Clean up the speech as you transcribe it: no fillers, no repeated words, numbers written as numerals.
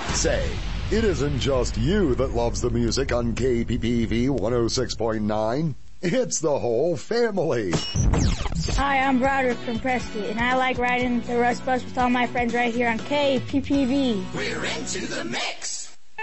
Say, it isn't just you that loves the music on KPPV 106.9. It's the whole family. Hi, I'm Broderick from Prescott, and I like riding the Rush Bus with all my friends right here on KPPV. We're into the mix.